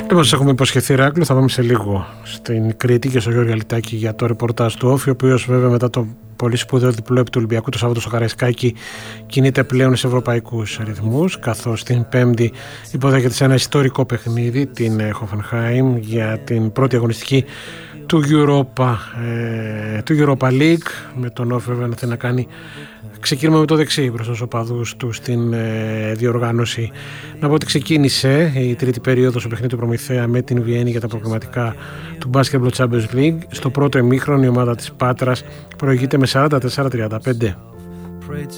Λοιπόν, σας έχουμε υποσχεθεί Ηράκλειο, θα πάμε σε λίγο στην Κρήτη και στο Γιώργο Αλιτάκη για το ρεπορτάζ του Όφη, ο οποίος βέβαια μετά το πολύ σπουδαίο διπλό επί του Ολυμπιακού το Σάββατο στο Καραϊσκάκι κινείται πλέον σε ευρωπαϊκούς ρυθμούς, καθώς την Πέμπτη υποδέχεται σε ένα ιστορικό παιχνίδι την Hoffenheim για την πρώτη αγωνιστική του Europa League, με τον Όφη βέβαια να θέλει να κάνει ξεκίνημα με το δεξί προς τους οπαδούς του στην διοργάνωση. Να πω ότι ξεκίνησε η τρίτη περίοδος στο παιχνίδι του Προμηθέα με την Βιέννη για τα προγραμματικά του Basketball Champions League. Στο πρώτο ημίχρονο η ομάδα της Πάτρας προηγείται με 44-35.